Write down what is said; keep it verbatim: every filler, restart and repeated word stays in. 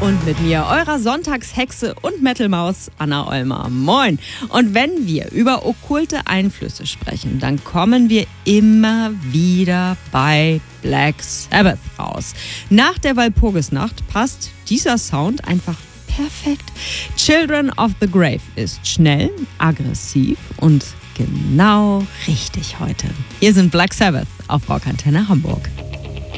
Und mit mir, eurer Sonntagshexe und Metalmaus, Anna Ollmer. Moin! Und wenn wir über okkulte Einflüsse sprechen, dann kommen wir immer wieder bei Black Sabbath raus. Nach der Walpurgisnacht passt dieser Sound einfach perfekt. Children of the Grave ist schnell, aggressiv und genau richtig heute. Hier sind Black Sabbath auf Rockantenne Hamburg.